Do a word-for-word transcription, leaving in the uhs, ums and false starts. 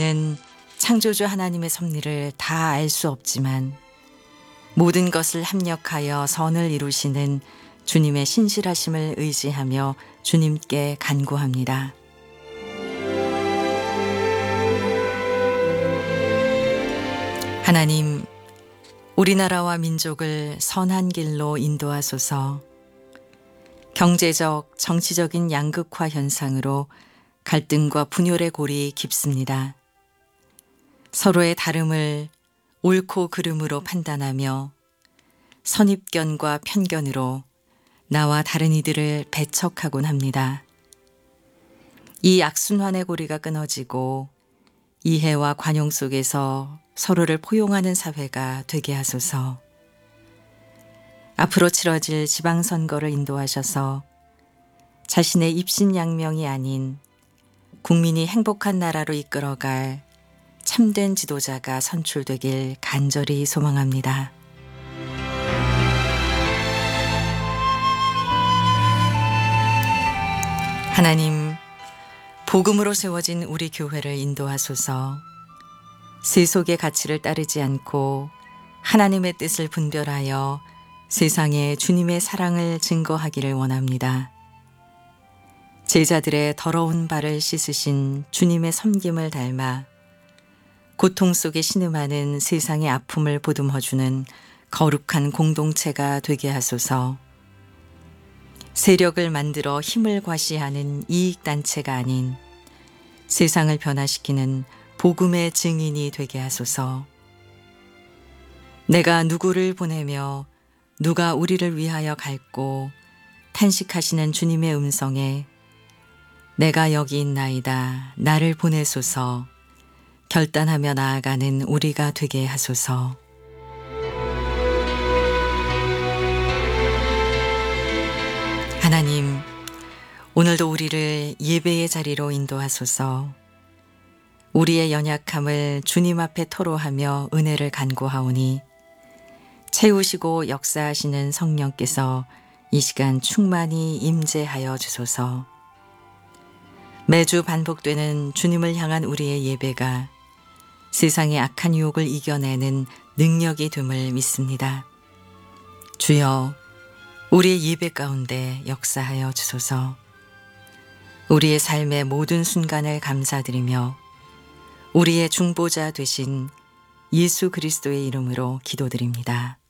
우리는 창조주 하나님의 섭리를 다 알 수 없지만 모든 것을 합력하여 선을 이루시는 주님의 신실하심을 의지하며 주님께 간구합니다. 하나님, 우리나라와 민족을 선한 길로 인도하소서. 경제적, 정치적인 양극화 현상으로 갈등과 분열의 골이 깊습니다. 서로의 다름을 옳고 그름으로 판단하며 선입견과 편견으로 나와 다른 이들을 배척하곤 합니다. 이 악순환의 고리가 끊어지고 이해와 관용 속에서 서로를 포용하는 사회가 되게 하소서. 앞으로 치러질 지방선거를 인도하셔서 자신의 입신양명이 아닌 국민이 행복한 나라로 이끌어갈 참된 지도자가 선출되길 간절히 소망합니다. 하나님, 복음으로 세워진 우리 교회를 인도하소서. 세속의 가치를 따르지 않고 하나님의 뜻을 분별하여 세상에 주님의 사랑을 증거하기를 원합니다. 제자들의 더러운 발을 씻으신 주님의 섬김을 닮아 고통 속에 신음하는 세상의 아픔을 보듬어주는 거룩한 공동체가 되게 하소서. 세력을 만들어 힘을 과시하는 이익단체가 아닌 세상을 변화시키는 복음의 증인이 되게 하소서. 내가 누구를 보내며 누가 우리를 위하여 갈고 탄식하시는 주님의 음성에 내가 여기 있나이다, 나를 보내소서 결단하며 나아가는 우리가 되게 하소서. 하나님, 오늘도 우리를 예배의 자리로 인도하소서. 우리의 연약함을 주님 앞에 토로하며 은혜를 간구하오니 채우시고 역사하시는 성령께서 이 시간 충만히 임재하여 주소서. 매주 반복되는 주님을 향한 우리의 예배가 세상의 악한 유혹을 이겨내는 능력이 됨을 믿습니다. 주여, 우리의 예배 가운데 역사하여 주소서. 우리의 삶의 모든 순간을 감사드리며 우리의 중보자 되신 예수 그리스도의 이름으로 기도드립니다.